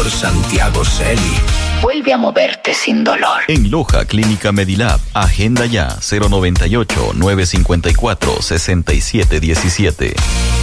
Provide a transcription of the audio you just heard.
doctor Santiago Sely. Vuelve a moverte sin dolor. En Loja Clínica Medilab, agenda ya 098-954-6717.